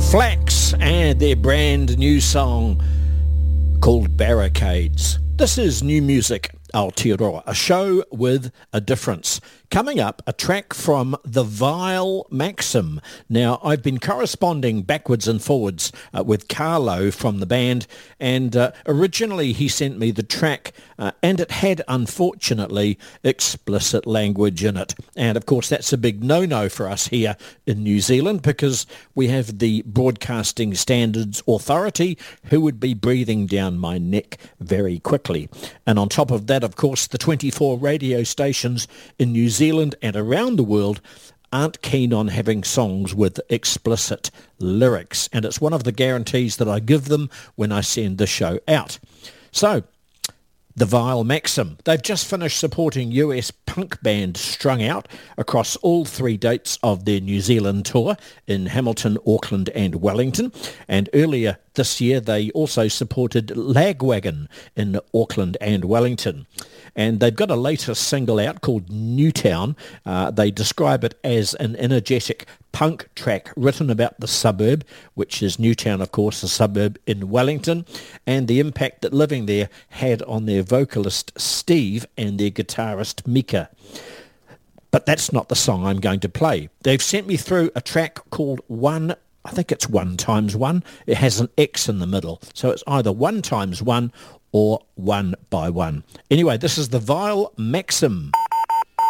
Flax and their brand new song called Barricades. This is New Music Aotearoa, a show with a difference. Coming up, a track from The Vile Maxim. Now, I've been corresponding backwards and forwards with Carlo from the band, and originally he sent me the track, and it had, unfortunately, explicit language in it. And, of course, that's a big no-no for us here in New Zealand because we have the Broadcasting Standards Authority who would be breathing down my neck very quickly. And on top of that, of course, the 24 radio stations in New Zealand and around the world aren't keen on having songs with explicit lyrics, and it's one of the guarantees that I give them when I send the show out. So, The Vile Maxim. They've just finished supporting US punk band Strung Out across all 3 dates of their New Zealand tour in Hamilton, Auckland and Wellington. And earlier this year they also supported Lagwagon in Auckland and Wellington. And they've got a latest single out called Newtown. They describe it as an energetic punk track written about the suburb, which is Newtown, of course, a suburb in Wellington, and the impact that living there had on their vocalist Steve and their guitarist Mika. But that's not the song I'm going to play. They've sent me through a track called I think it's 1 times 1. It has an X in the middle. So it's either 1 times 1 or 1 by 1. Anyway, this is The Vile Maxim.